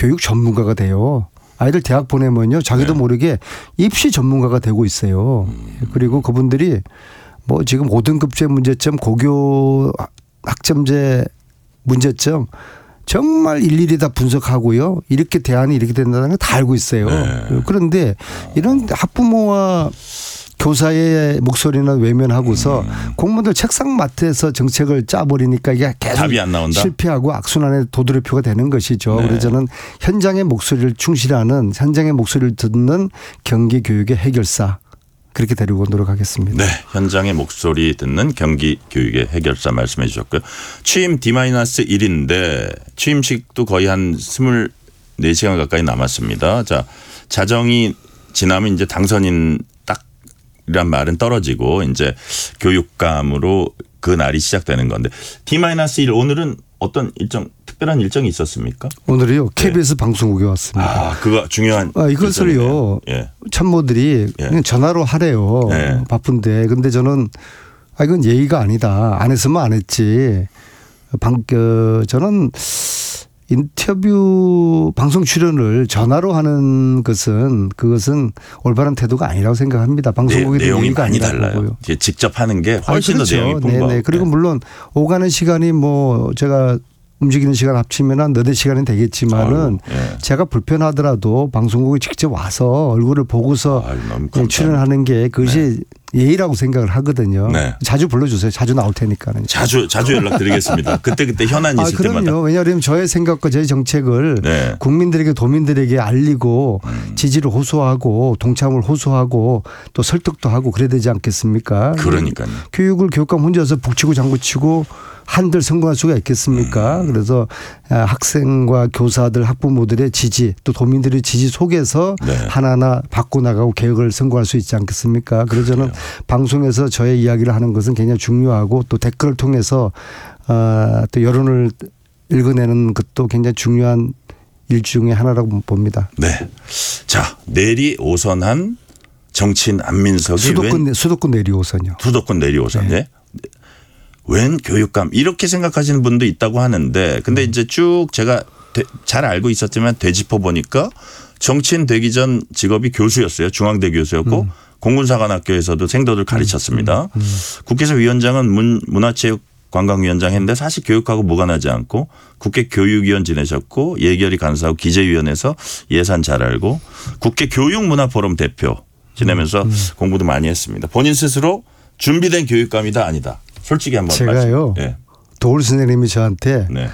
교육 전문가가 돼요. 아이들 대학 보내면요. 자기도 네. 모르게 입시 전문가가 되고 있어요. 그리고 그분들이 뭐 지금 5등급제 문제점, 고교 학점제 문제점 정말 일일이 다 분석하고요. 이렇게 대안이 이렇게 된다는 걸 다 알고 있어요. 네. 그런데 이런 학부모와 교사의 목소리는 외면하고서 공무원들 책상 맡에서 정책을 짜버리니까 이게 계속 답이 안 나온다? 실패하고 악순환의 도드래표가 되는 것이죠. 네. 그래서 저는 현장의 목소리를 충실하는 현장의 목소리를 듣는 경기 교육의 해결사 그렇게 데리고 오도록 하겠습니다. 네. 현장의 목소리 듣는 경기 교육의 해결사 말씀해 주셨고요. 취임 D-1인데 취임식도 거의 한 24시간 가까이 남았습니다. 자, 자정이 지나면 이제 당선인 이란 말은 떨어지고 이제 교육감으로 그 날이 시작되는 건데 D-1 오늘은 어떤 특별한 일정이 있었습니까? 오늘이요. KBS 방송국에 왔습니다. 그거 중요한 이것을요. 예. 참모들이 예. 그냥 전화로 하래요. 예. 바쁜데. 근데 저는 이건 예의가 아니다. 안 했으면 안 했지. 저는 인터뷰 방송 출연을 전화로 하는 그것은 올바른 태도가 아니라고 생각합니다. 방송국의 내용이 많이 아니라고 달라요. 보고요. 직접 하는 게 훨씬 그렇죠. 더 내용이 풍부하고. 네네. 그리고 물론 오가는 시간이 뭐 제가 움직이는 시간 합치면 한 4-5시간은 되겠지만은 예. 제가 불편하더라도 방송국에 직접 와서 얼굴을 보고서 너무 출연하는 게 그것이 예의라고 생각을 하거든요. 네. 자주 불러주세요. 자주 나올 테니까는. 자주 연락드리겠습니다. 그때 현안이 있을 때마다. 그럼요. 왜냐하면 저의 생각과 저의 정책을 네. 국민들에게 도민들에게 알리고 지지를 호소하고 동참을 호소하고 또 설득도 하고 그래야 되지 않겠습니까? 그러니까요. 교육을 교육감 혼자서 북치고 장구치고 한들 성공할 수가 있겠습니까? 그래서 학생과 교사들 학부모들의 지지 또 도민들의 지지 속에서 네. 하나하나 바꿔나가고 개혁을 성공할 수 있지 않겠습니까? 그래서 저는 방송에서 저의 이야기를 하는 것은 굉장히 중요하고 또 댓글을 통해서 또 여론을 읽어내는 것도 굉장히 중요한 일 중에 하나라고 봅니다. 네. 자, 내리 오선한 정치인 안민석이 수도권 내리 오선이요. 수도권 내리 오선. 네. 웬 교육감 이렇게 생각하시는 분도 있다고 하는데 근데 이제 쭉 제가 잘 알고 있었지만 되짚어 보니까 정치인 되기 전 직업이 교수였어요. 중앙대 교수였고 공군사관학교에서도 생도들 가르쳤습니다. 국회에서 위원장은 문화체육관광위원장 했는데 사실 교육하고 무관하지 않고 국회 교육위원 지내셨고 예결위 간사하고 기재위원회에서 예산 잘 알고 국회 교육문화포럼 대표 지내면서 공부도 많이 했습니다. 본인 스스로 준비된 교육감이다 아니다. 솔직히 한번 제가요. 네. 도울 선생님이 저한테 네.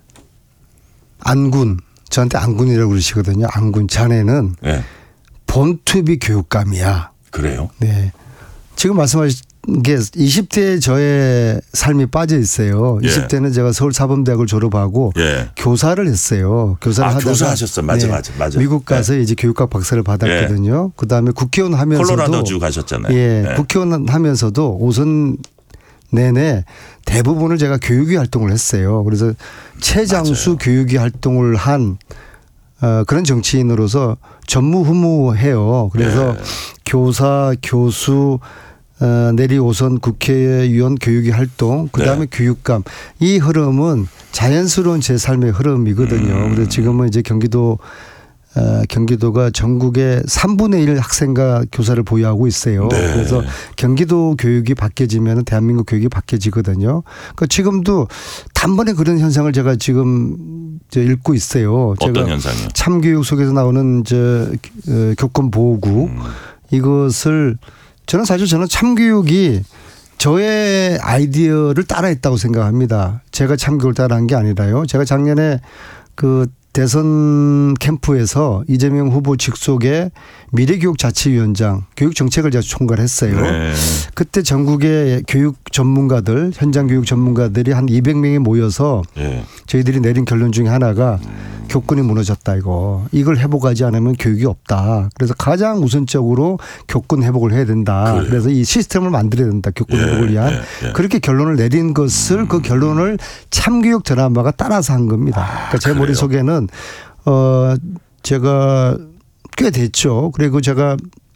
저한테 안군이라고 그러시거든요. 안군 자네는 네. 본투비 교육감이야. 그래요? 네. 지금 말씀하신 게 20대에 저의 삶이 빠져 있어요. 예. 20대는 제가 서울사범대학을 졸업하고 예. 교사를 했어요. 교사를 하다가 교사하셨어. 맞아. 미국 가서 이제 교육학 박사를 받았거든요. 그다음에 국회의원 하면서도 콜로라도주 가셨잖아요. 예. 네. 국회의원 하면서도 오선 내내 대부분을 제가 교육위 활동을 했어요. 그래서 최장수 교육위 활동을 한 그런 정치인으로서 전무후무해요. 그래서 교사, 교수, 내리오선 국회의원 교육위 활동, 그다음에 교육감 이 흐름은 자연스러운 제 삶의 흐름이거든요. 그래서 지금은 이제 경기도가 전국의 3분의 1 학생과 교사를 보유하고 있어요. 네. 그래서 경기도 교육이 바뀌어지면 대한민국 교육이 바뀌어지거든요. 그러니까 지금도 단번에 그런 현상을 제가 지금 읽고 있어요. 어떤 제가 현상이요? 참교육 속에서 나오는 교권 보호구 이것을 저는 참교육이 저의 아이디어를 따라했다고 생각합니다. 제가 참교육을 따라한 게 아니라요. 제가 작년에 대선 캠프에서 이재명 후보 직속의 미래교육자치위원장 교육정책을 제가 총괄했어요. 네. 그때 전국의 교육 전문가들 현장 교육 전문가들이 한 200명이 모여서 네. 저희들이 내린 결론 중에 하나가 교권이 무너졌다 이걸 회복하지 않으면 교육이 없다. 그래서 가장 우선적으로 교권 회복을 해야 된다. 그래요. 그래서 이 시스템을 만들어야 된다. 교권 회복을 위한. 그렇게 결론을 내린 것을 그 결론을 참교육 드라마가 따라서 한 겁니다. 그러니까 제 그래요? 머릿속에는 제가 꽤 됐죠. 그리고 제가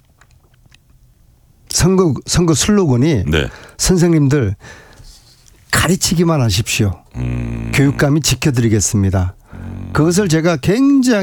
선거 슬로건이 네. 선생님들 가르치기만 하십시오. 교육감이 지켜드리겠습니다. 그것을 제가 굉장히